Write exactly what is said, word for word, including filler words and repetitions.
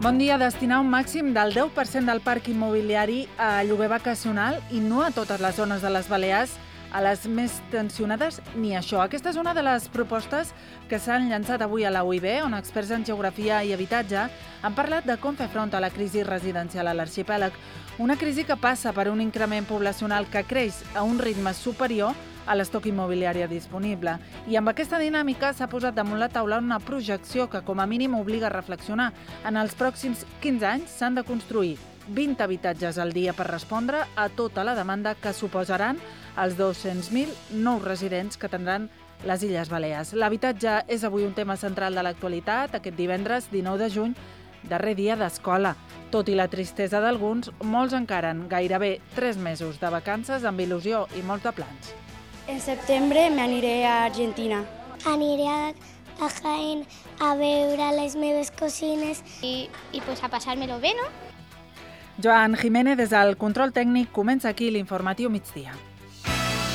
Bon dia. Destinar un màxim del deu per cent del parc immobiliari a lloguer vacacional i no a totes les zones de les Balears, a les més tensionades, ni això. Aquesta és una de les propostes que s'han llançat avui a la U I B, on experts en geografia i habitatge han parlat de com fer front a la crisi residencial a l'arxipèlag. Una crisi que passa per un increment poblacional que creix a un ritme superior a l'estoc immobiliari disponible. I amb aquesta dinàmica s'ha posat damunt la taula una projecció que com a mínim obliga a reflexionar. En els pròxims quinze anys s'han de construir vint habitatges al dia per respondre a tota la demanda que suposaran els dos-cents mil nous residents que tindran les Illes Balears. L'habitatge és avui un tema central de l'actualitat, aquest divendres dinou de juny, darrer dia d'escola. Tot i la tristesa d'alguns, molts encaren gairebé tres mesos de vacances amb il·lusió i molts de plans. En setembre m'aniré a Argentina. Aniré a, a Jaén a veure les meves cosines. I, i pues a passar-me-lo bé, no? Joan Jiménez, des del control tècnic, comença aquí l'informatiu migdia.